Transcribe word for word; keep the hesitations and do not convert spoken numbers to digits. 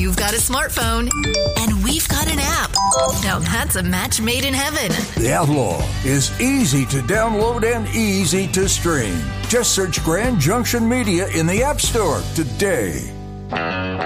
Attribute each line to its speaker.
Speaker 1: You've got a smartphone, and we've got an app. Now that's a match made in heaven.
Speaker 2: The Outlaw is easy to download and easy to stream. Just search Grand Junction Media in the App Store today.